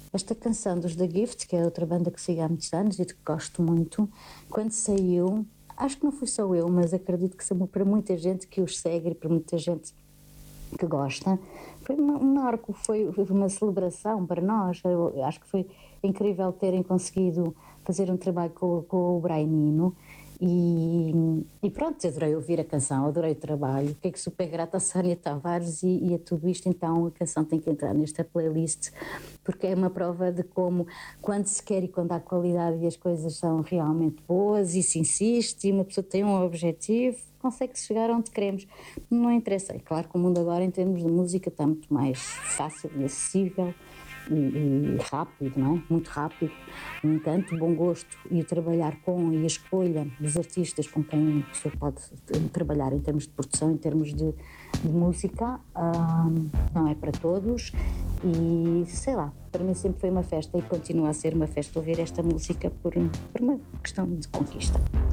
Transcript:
Esta canção dos The Gift, que é outra banda que sigo há muitos anos e que gosto muito, quando saiu, acho que não fui só eu, mas acredito que para muita gente que os segue e para muita gente que gosta, foi um marco, foi uma celebração para nós. Eu acho que foi incrível terem conseguido fazer um trabalho com o Brian Eno e pronto, adorei ouvir a canção, adorei o trabalho, fiquei super grata a Sónia Tavares e a tudo isto. Então a canção tem que entrar nesta playlist, porque é uma prova de como, quando se quer e quando há qualidade e as coisas são realmente boas e se insiste e uma pessoa tem um objetivo, consegue chegar onde queremos. Não interessa, é claro que o mundo agora em termos de música está muito mais fácil e acessível e rápido, não é? Muito rápido. No entanto, o bom gosto e o trabalhar com e a escolha dos artistas com quem a pessoa pode trabalhar em termos de produção, em termos de música, não é para todos e sei lá, para mim sempre foi uma festa e continua a ser uma festa ouvir esta música por uma questão de conquista.